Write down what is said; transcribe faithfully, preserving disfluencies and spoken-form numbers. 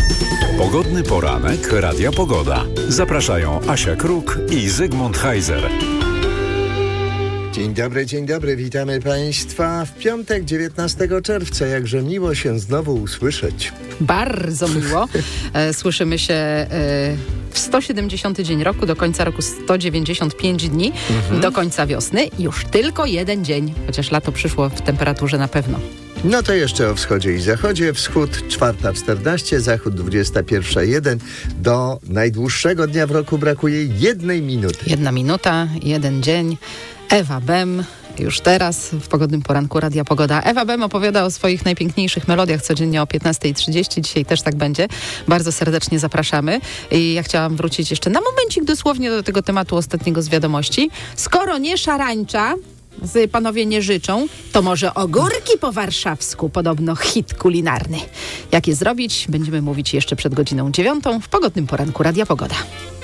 Pogodny poranek Radia Pogoda. Zapraszają Asia Kruk i Zygmunt Heiser. Dzień dobry, dzień dobry, witamy Państwa w piątek, dziewiętnastego czerwca. Jakże miło się znowu usłyszeć. Bardzo miło. E, słyszymy się e, w sto siedemdziesiąty dzień roku, do końca roku sto dziewięćdziesiąt pięć dni, mhm. do końca wiosny już tylko jeden dzień, chociaż lato przyszło w temperaturze na pewno. No to jeszcze o wschodzie i zachodzie. Wschód czwarta czternaście, zachód dwudziesta pierwsza jeden. Do najdłuższego dnia w roku brakuje jednej minuty. Jedna minuta, jeden dzień. Ewa Bem, już teraz w Pogodnym Poranku Radia Pogoda. Ewa Bem opowiada o swoich najpiękniejszych melodiach codziennie o piętnasta trzydzieści. Dzisiaj też tak będzie. Bardzo serdecznie zapraszamy. I ja chciałam wrócić jeszcze na momencik dosłownie do tego tematu ostatniego z wiadomości. Skoro nie szarańcza, z panowie nie życzą, to może ogórki po warszawsku, podobno hit kulinarny. Jak je zrobić, będziemy mówić jeszcze przed godziną dziewiątą w Pogodnym Poranku Radia Pogoda.